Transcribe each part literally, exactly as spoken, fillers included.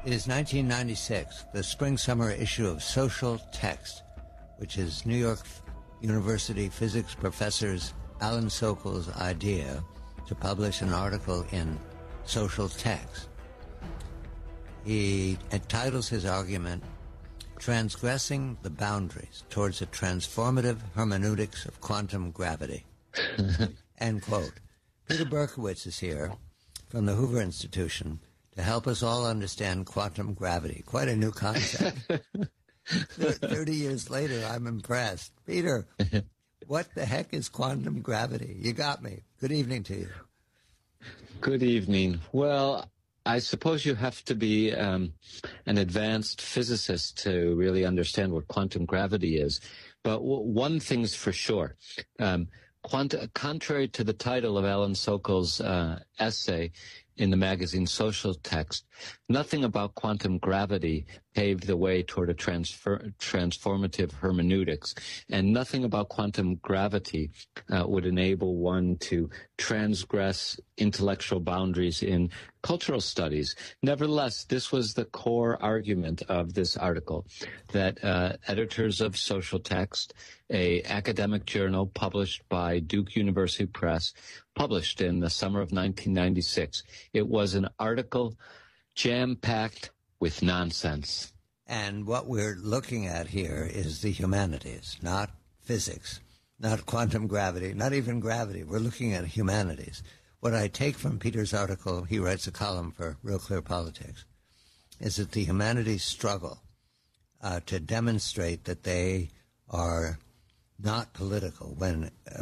It is nineteen ninety-six, the spring-summer issue of Social Text, which is New York University physics professors Alan Sokal's idea to publish an article in Social Text. He entitles his argument, Transgressing the Boundaries Towards a Transformative Hermeneutics of Quantum Gravity. End quote. Peter Berkowitz is here from the Hoover Institution to help us all understand quantum gravity. Quite a new concept. Thirty years later, I'm impressed. Peter, what the heck is quantum gravity? You got me. Good evening to you. Good evening. Well, I suppose you have to be um, an advanced physicist to really understand what quantum gravity is. But w- one thing's for sure. Um, quant- contrary to the title of Alan Sokal's uh, essay in the magazine Social Text, nothing about quantum gravity paved the way toward a transfer- transformative hermeneutics, and nothing about quantum gravity uh, would enable one to transgress intellectual boundaries in cultural studies. Nevertheless, this was the core argument of this article, that uh, editors of Social Text, a academic journal published by Duke University Press, published in the summer of nineteen ninety-six. It was an article jam-packed with nonsense. And what we're looking at here is the humanities, not physics, not quantum gravity, not even gravity. We're looking at humanities. What I take from Peter's article, he writes a column for Real Clear Politics, is that the humanities struggle uh, to demonstrate that they are not political when, uh,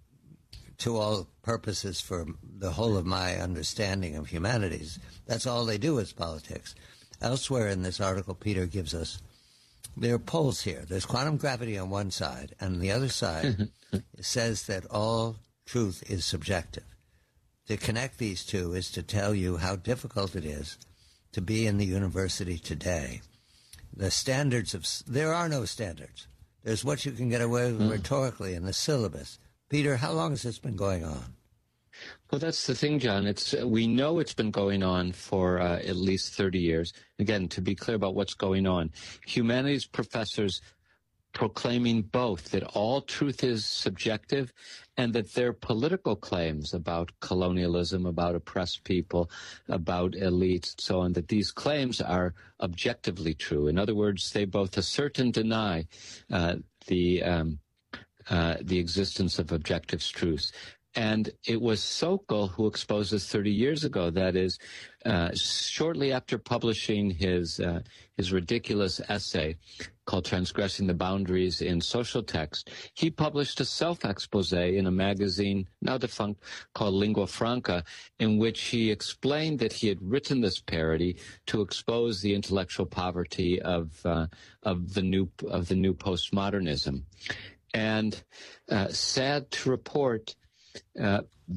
to all purposes for the whole of my understanding of humanities, that's all they do is politics. Elsewhere in this article, Peter gives us, there are poles here. There's quantum gravity on one side, and on the other side it says that all truth is subjective. To connect these two is to tell you how difficult it is to be in the university today. The standards of, there are no standards. There's what you can get away with mm. rhetorically in the syllabus. Peter, how long has this been going on? Well, that's the thing, John. It's we know it's been going on for uh, at least thirty years. Again, to be clear about what's going on, humanities professors proclaiming both that all truth is subjective and that their political claims about colonialism, about oppressed people, about elites, and so on, that these claims are objectively true. In other words, they both assert and deny uh, the um, uh, the existence of objective truths. And it was Sokal who exposed this thirty years ago. That is, uh, shortly after publishing his uh, his ridiculous essay called Transgressing the Boundaries in Social Text, he published a self-expose in a magazine, now defunct, called Lingua Franca, in which he explained that he had written this parody to expose the intellectual poverty of uh, of the new of the new postmodernism. And uh, sad to report, Uh,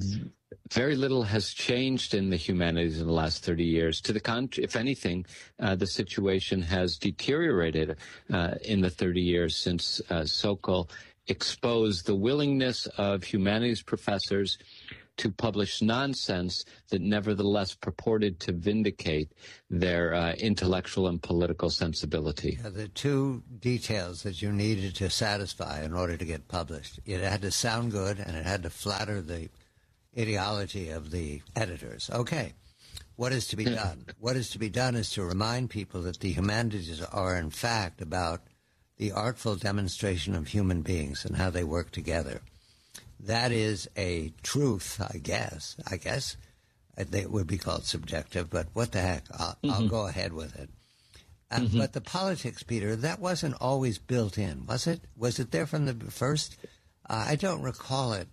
very little has changed in the humanities in the last thirty years. To the contrary, if anything, uh, the situation has deteriorated uh, in the thirty years since uh, Sokal exposed the willingness of humanities professors to publish nonsense that nevertheless purported to vindicate their uh, intellectual and political sensibility. Yeah, the two details that you needed to satisfy in order to get published. It had to sound good, and it had to flatter the ideology of the editors. Okay, what is to be done? What is to be done is to remind people that the humanities are, in fact, about the artful demonstration of human beings and how they work together. That is a truth, I guess. I guess it would be called subjective, but what the heck? I'll, mm-hmm. I'll go ahead with it. Uh, mm-hmm. But the politics, Peter, that wasn't always built in, was it? Was it there from the first? Uh, I don't recall it.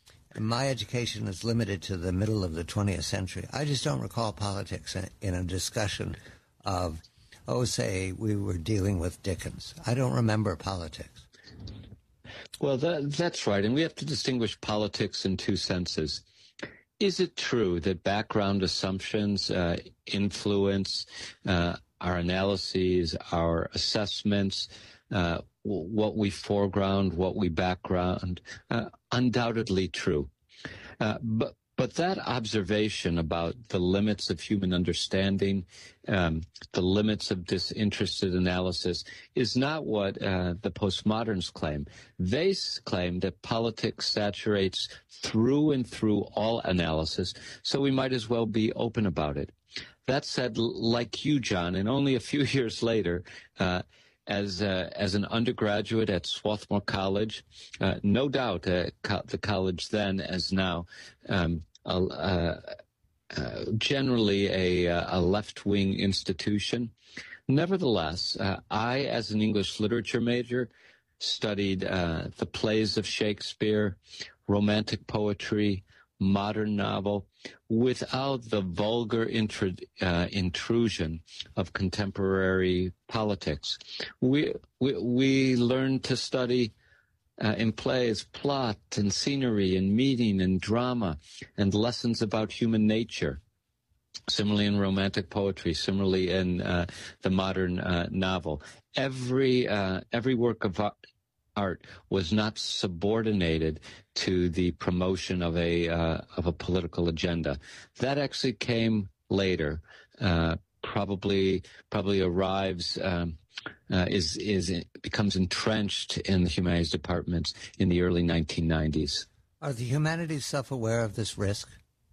My education is limited to the middle of the twentieth century. I just don't recall politics in, in a discussion of, oh, say, we were dealing with Dickens. I don't remember politics. Well, that, that's right, and we have to distinguish politics in two senses. Is it true that background assumptions uh, influence uh, our analyses, our assessments, uh, what we foreground, what we background? Uh, undoubtedly true. Uh, but But that observation about the limits of human understanding, um, the limits of disinterested analysis, is not what uh, the postmoderns claim. They claim that politics saturates through and through all analysis, so we might as well be open about it. That said, like you, John, and only a few years later, uh, As uh, as an undergraduate at Swarthmore College, uh, no doubt uh, co- the college then as now, um, uh, uh, generally a, a left-wing institution. Nevertheless, uh, I, as an English literature major, studied uh, the plays of Shakespeare, romantic poetry, modern novel, without the vulgar intru- uh, intrusion of contemporary politics. We we, we learned to study uh, in plays plot and scenery and meaning and drama and lessons about human nature. Similarly in romantic poetry, similarly in uh, the modern uh, novel. Every uh, every work of art art was not subordinated to the promotion of a uh, of a political agenda. That actually came later. Uh, probably probably arrives um, uh, is is becomes entrenched in the humanities departments in the early nineteen nineties. Are the humanities self-aware of this risk?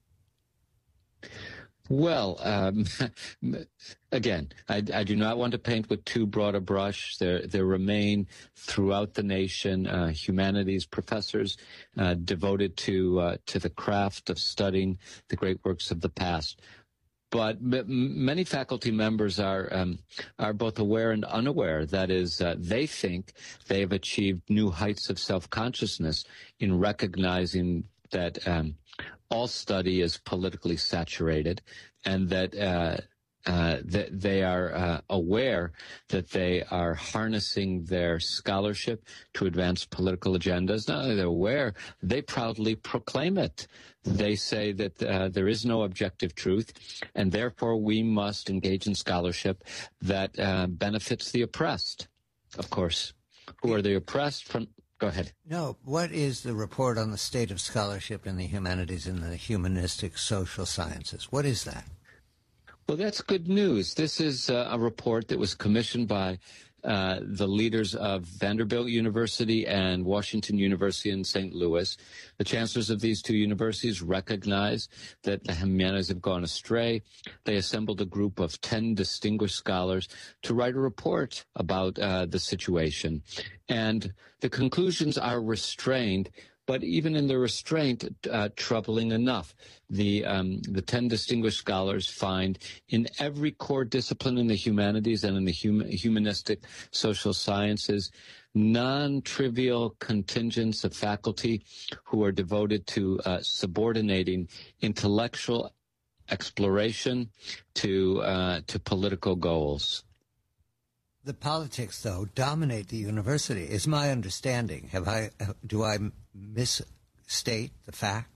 Well, um, again, I, I do not want to paint with too broad a brush. There, there remain throughout the nation uh, humanities professors uh, devoted to uh, to the craft of studying the great works of the past. But m- many faculty members are um, are both aware and unaware. That is, uh, they think they have achieved new heights of self-consciousness in recognizing that um, all study is politically saturated, and that uh, uh, that they are uh, aware that they are harnessing their scholarship to advance political agendas. Not only they're aware, they proudly proclaim it. They say that uh, there is no objective truth, and therefore we must engage in scholarship that uh, benefits the oppressed. Of course, who are the oppressed from? Go ahead. No, what is the report on the state of scholarship in the humanities and the humanistic social sciences? What is that? Well, that's good news. This is uh, a report that was commissioned by uh, the leaders of Vanderbilt University and Washington University in Saint Louis. The chancellors of these two universities recognize that the humanities have gone astray. They assembled a group of ten distinguished scholars to write a report about uh, the situation. And the conclusions are restrained, but even in the restraint, uh, troubling enough. The um, the ten distinguished scholars find in every core discipline in the humanities and in the hum- humanistic social sciences, non-trivial contingents of faculty who are devoted to uh, subordinating intellectual exploration to uh, to political goals. The politics, though, dominate the university, is my understanding. Have I? Do I misstate the fact?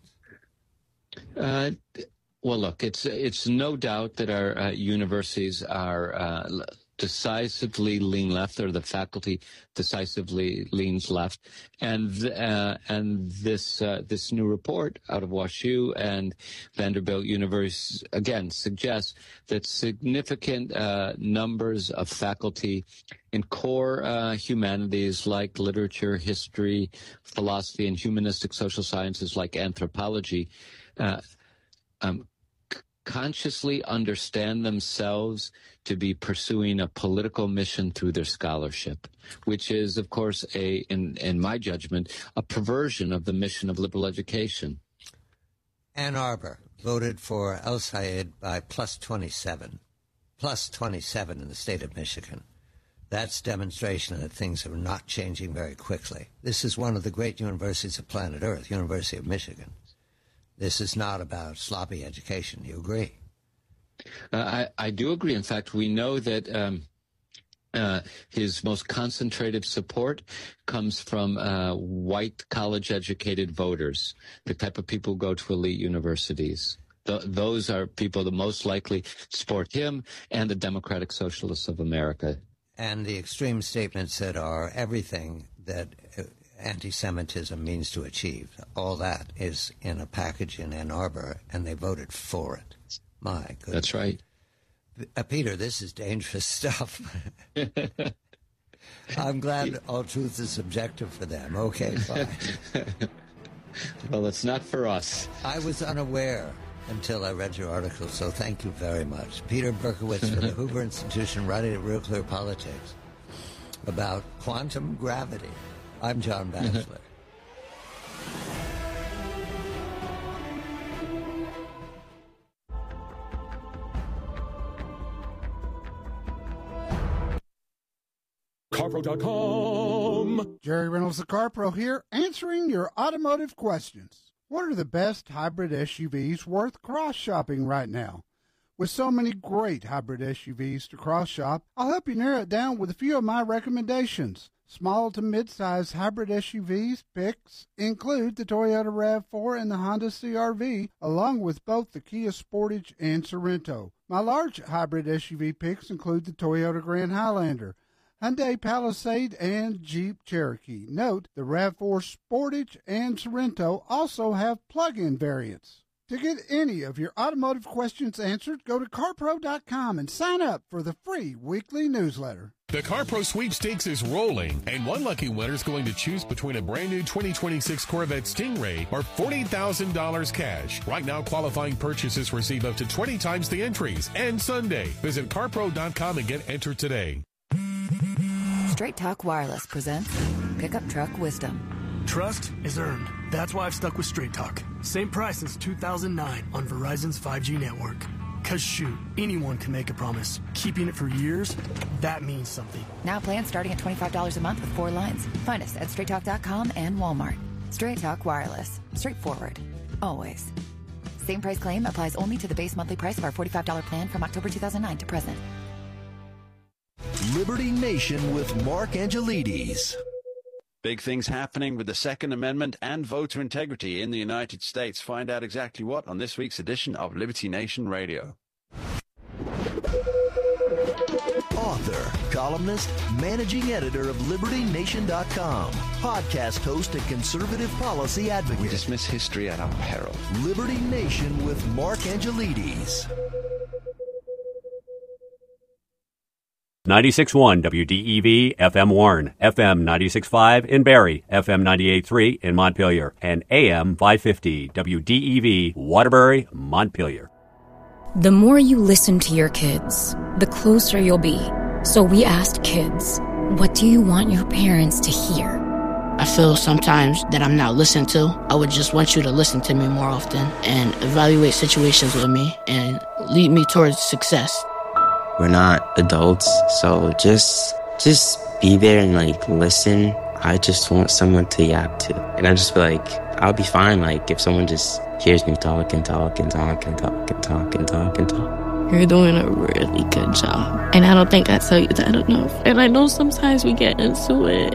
Uh, well, look, it's it's no doubt that our uh, universities are uh, decisively lean left, or the faculty decisively leans left, and uh, and this uh, this new report out of WashU and Vanderbilt University again suggests that significant uh, numbers of faculty in core uh, humanities like literature, history, philosophy, and humanistic social sciences like anthropology uh, um, consciously understand themselves to be pursuing a political mission through their scholarship, which is, of course, a, in, in my judgment, a perversion of the mission of liberal education. Ann Arbor voted for El-Sayed by plus twenty-seven, plus twenty-seven in the state of Michigan. That's demonstration that things are not changing very quickly. This is one of the great universities of planet Earth, University of Michigan. This is not about sloppy education. You agree? Uh, I, I do agree. In fact, we know that um, uh, his most concentrated support comes from uh, white college-educated voters, the type of people who go to elite universities. Th- those are people that most likely support him and the Democratic Socialists of America. And the extreme statements that are everything that anti-Semitism means to achieve. All that is in a package in Ann Arbor, and they voted for it. My goodness. That's right. Uh, Peter, this is dangerous stuff. I'm glad all truth is subjective for them. Okay, fine. Well, it's not for us. I was unaware until I read your article, so thank you very much. Peter Berkowitz from the Hoover Institution, writing at Real Clear Politics about quantum gravity. I'm John Batchelor. CarPro dot com. Jerry Reynolds, the CarPro here, answering your automotive questions. What are the best hybrid S U Vs worth cross-shopping right now? With so many great hybrid S U Vs to cross-shop, I'll help you narrow it down with a few of my recommendations. Small to mid-size hybrid S U Vs picks include the Toyota RAV four and the Honda C R V, along with both the Kia Sportage and Sorento. My large hybrid S U V picks include the Toyota Grand Highlander, Hyundai Palisade, and Jeep Cherokee. Note, the RAV four Sportage and Sorento also have plug-in variants. To get any of your automotive questions answered, go to CarPro dot com and sign up for the free weekly newsletter. The CarPro sweepstakes is rolling, and one lucky winner is going to choose between a brand new twenty twenty-six Corvette Stingray or forty thousand dollars cash. Right now, qualifying purchases receive up to twenty times the entries. And Sunday, visit CarPro dot com and get entered today. Straight Talk Wireless presents Pickup Truck Wisdom. Trust is earned. That's why I've stuck with Straight Talk. Same price since two thousand nine on Verizon's five G network. Cause shoot, anyone can make a promise. Keeping it for years, that means something. Now plans starting at twenty-five dollars a month with four lines. Find us at straight talk dot com and Walmart. Straight Talk Wireless. Straightforward. Always. Same price claim applies only to the base monthly price of our forty-five dollars plan from October two thousand nine to present. Liberty Nation with Mark Angelides. Big things happening with the Second Amendment and voter integrity in the United States. Find out exactly what on this week's edition of Liberty Nation Radio. Author, columnist, managing editor of Liberty Nation dot com, podcast host and conservative policy advocate. We dismiss history at our peril. Liberty Nation with Mark Angelides. ninety-six point one W D E V F M Warren, F M ninety-six point five in Barrie, F M ninety-eight point three in Montpelier, and A M five fifty W D E V Waterbury, Montpelier. The more you listen to your kids, the closer you'll be. So we asked kids, what do you want your parents to hear? I feel sometimes that I'm not listened to. I would just want you to listen to me more often and evaluate situations with me and lead me towards success. We're not adults, so just just be there and, like, listen. I just want someone to yap to. And I just feel like I'll be fine, like, if someone just hears me talk and talk and talk and talk and talk and talk and talk. You're doing a really good job. And I don't think I tell you that enough. And I know sometimes we get into it,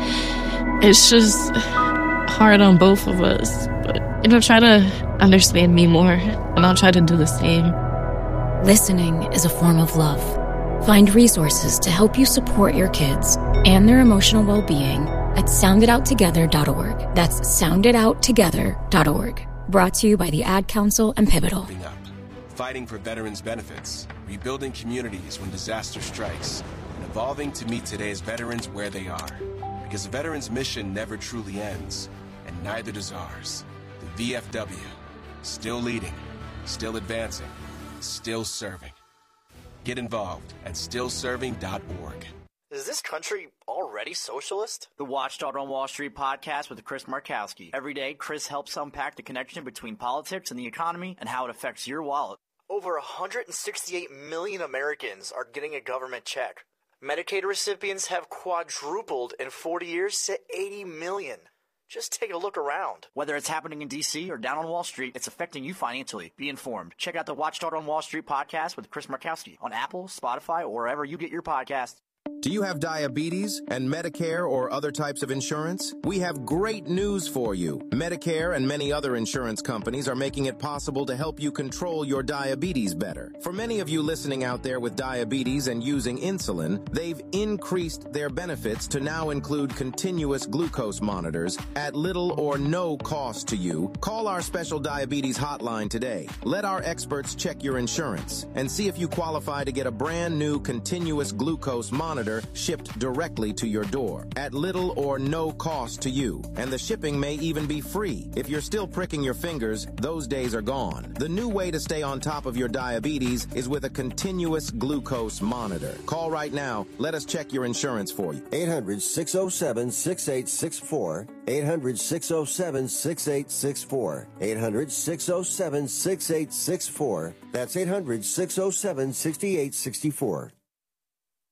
and it's just hard on both of us. But, you know, try to understand me more, and I'll try to do the same. Listening is a form of love. Find resources to help you support your kids and their emotional well-being at sound it out together dot org. That's sound it out together dot org. Brought to you by the Ad Council and Pivotal. Fighting for veterans' benefits, rebuilding communities when disaster strikes, and evolving to meet today's veterans where they are. Because the veterans' mission never truly ends, and neither does ours. The V F W, still leading, still advancing, still serving. Get involved at still serving dot org. Is this country already socialist? The Watchdog on Wall Street podcast with Chris Markowski. Every day, Chris helps unpack the connection between politics and the economy and how it affects your wallet. Over one hundred sixty-eight million Americans are getting a government check. Medicaid recipients have quadrupled in forty years to eighty million. Just take a look around. Whether it's happening in D C or down on Wall Street, it's affecting you financially. Be informed. Check out the Watchdog on Wall Street podcast with Chris Markowski on Apple, Spotify, or wherever you get your podcasts. Do you have diabetes and Medicare or other types of insurance? We have great news for you. Medicare and many other insurance companies are making it possible to help you control your diabetes better. For many of you listening out there with diabetes and using insulin, they've increased their benefits to now include continuous glucose monitors at little or no cost to you. Call our special diabetes hotline today. Let our experts check your insurance and see if you qualify to get a brand new continuous glucose monitor shipped directly to your door at little or no cost to you. And the shipping may even be free. If you're still pricking your fingers, those days are gone. The new way to stay on top of your diabetes is with a continuous glucose monitor. Call right now. Let us check your insurance for you. eight hundred, six oh seven, six eight six four. eight hundred, six oh seven, six eight six four. eight hundred, six oh seven, six eight six four. That's eight hundred, six oh seven, six eight six four.